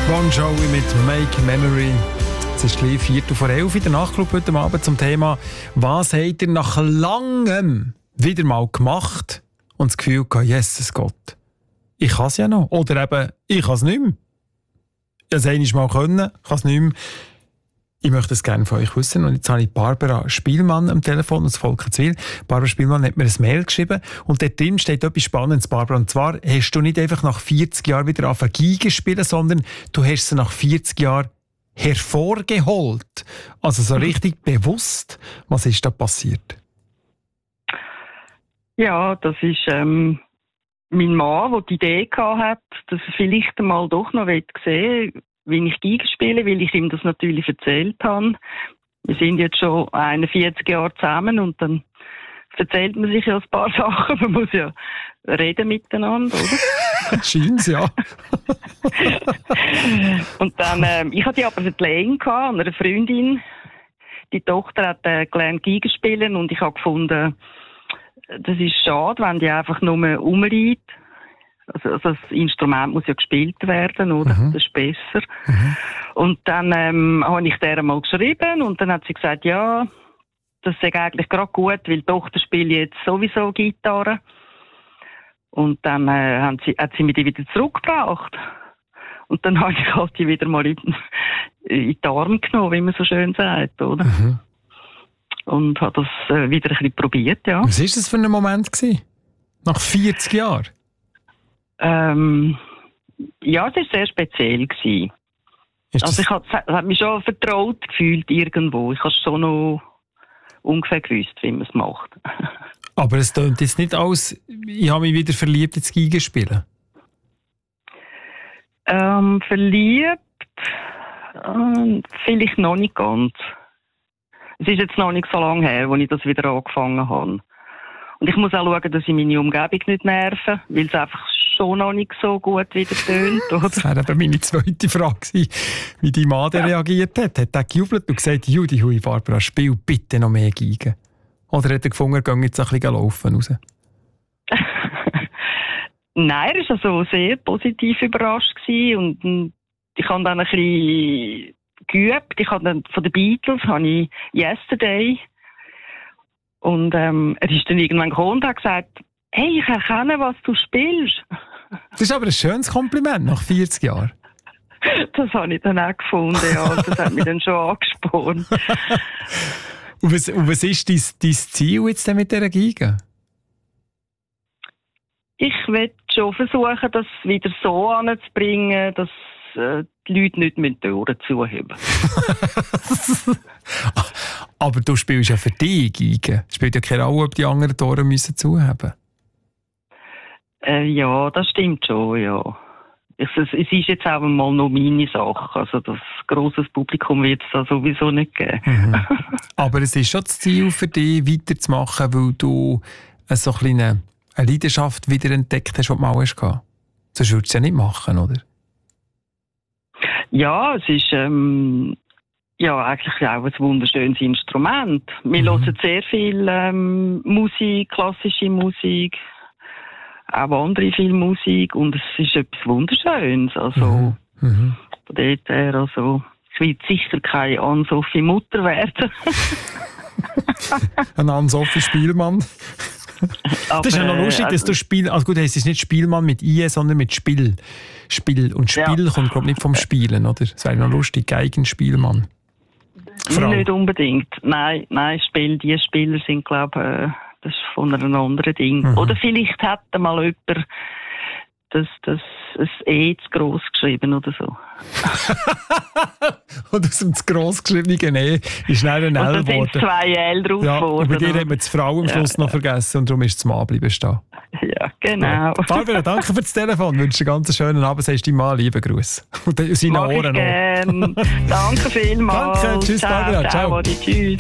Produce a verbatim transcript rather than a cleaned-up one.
Bon Jovi mit Make Memory. Es ist gleich Viertel vor elf in der Nachtclub heute Abend zum Thema «Was habt ihr nach langem wieder mal gemacht?» und das Gefühl gehabt, Jesus Gott, ich kann es ja noch. Oder eben, ich kann es nicht mehr. Ich habe es einmal können, ich kann es nicht mehr. Ich möchte es gerne von euch wissen. Und jetzt habe ich Barbara Spielmann am Telefon aus Volkenswil. Barbara Spielmann hat mir ein Mail geschrieben und dort drin steht etwas Spannendes, Barbara. Und zwar hast du nicht einfach nach vierzig Jahren wieder angefangen Geige spielen, sondern du hast sie nach vierzig Jahren hervorgeholt. Also so richtig bewusst. Was ist da passiert? Ja, das ist ähm, mein Mann, der die Idee hatte, dass er vielleicht einmal doch noch sehen will, wie ich Geige spiele, weil ich ihm das natürlich erzählt habe. Wir sind jetzt schon einundvierzig Jahre zusammen und dann erzählt man sich ja ein paar Sachen. Man muss ja reden miteinander, oder? Scheint's, ja. Und dann, ähm, ich hatte aber verlegen an einer Freundin. Die Tochter hat äh, gelernt Geige spielen und ich habe gefunden, das ist schade, wenn die einfach nur rumreitet. Also, also das Instrument muss ja gespielt werden, oder? Mhm. Das ist besser. Mhm. Und dann ähm, habe ich der mal geschrieben und dann hat sie gesagt, ja, das ist eigentlich gerade gut, weil die Tochter spielt jetzt sowieso Gitarre. Und dann äh, haben sie, hat sie mich die wieder zurückgebracht. Und dann habe ich halt die wieder mal in, in die Arme genommen, wie man so schön sagt, oder? Mhm. Und habe das äh, wieder ein bisschen probiert, ja. Was war das für ein Moment gewesen? Nach vierzig Jahren? Ähm, ja, es war sehr speziell gewesen. Also ich habe hab mich schon vertraut gefühlt irgendwo. Ich habe schon noch ungefähr gewusst, wie man es macht. Aber es tönt jetzt nicht aus, ich habe mich wieder verliebt ins Geigenspielen. Ähm, verliebt? Ähm, vielleicht noch nicht ganz. Es ist jetzt noch nicht so lange her, als ich das wieder angefangen habe. Und ich muss auch schauen, dass ich meine Umgebung nicht nerve, weil es einfach schon noch nicht so gut wieder tönt. Das wäre eben meine zweite Frage gewesen, wie dein Mann ja. reagiert hat. Hat er gejubelt und gesagt, Judy, hui, Barbara, spiel bitte noch mehr Geige? Oder hat er gefunden, geh jetzt ein bisschen laufen raus? Nein, er war also sehr positiv überrascht gewesen und ich habe dann ein bisschen geübt. Ich habe dann von den Beatles habe ich Yesterday und ähm, er ist dann irgendwann gekommen und hat gesagt, hey, ich erkenne, was du spielst. Das ist aber ein schönes Kompliment nach vierzig Jahren. Das habe ich dann auch gefunden, ja. Das hat mich dann schon angespornt. Und was, und was ist dein, dein Ziel jetzt denn mit dieser Geige? Ich will schon versuchen, das wieder so anzubringen, dass äh, die Leute nicht die Ohren zuheben. Aber du spielst ja für dich Geige. Es spielt ja keine Rolle, ob die anderen die Ohren müssen zuheben. Äh, ja, das stimmt schon, ja. Es, es, es ist jetzt auch mal noch meine Sache. Also das grosses Publikum wird es da sowieso nicht geben. Mhm. Aber es ist schon das Ziel für dich, weiterzumachen, weil du so ein eine, eine Leidenschaft wieder entdeckt hast, die du mal hast. Sonst würdest du es ja nicht machen, oder? Ja, es ist ähm, ja, eigentlich auch ein wunderschönes Instrument. Wir mhm. hören sehr viel ähm, Musik, klassische Musik, auch andere viel Musik und es ist etwas Wunderschönes. Also, mhm. Mhm. von dort her, also, ich will sicher keine Ann-Sophie Mutter werden. Ein Ann-Sophie Spielmann. Aber, das ist ja noch lustig, also, dass du Spiel, also gut, es ist nicht Spielmann mit I, sondern mit Spiel. Spiel. Und Spiel ja. kommt, glaube ich, nicht vom Spielen, oder? Das wäre noch lustig, Geigenspielmann. Frau. Nicht unbedingt. Nein, nein, Spiel, die Spieler sind, glaube ich, äh, das ist von einem anderen Ding. Mhm. Oder vielleicht hat mal jemand das, das ein E zu gross geschrieben oder so. Und aus dem zu gross geschriebenen E ist schnell ein L geworden. Und da sind zwei L draus ja, geworden. Und bei dir hat man das Frau am Schluss ja, noch vergessen und darum ist das Mann bleiben stehen. Ja, genau. Ja. Barbara, danke für das Telefon. Ich wünsche dir einen ganz schönen Abend. Sagst du deinem Mann lieben Gruß. Und seine Ohren noch. Danke vielmals. Danke, tschüss ciao, Barbara. Ciao. ciao. Tschüss.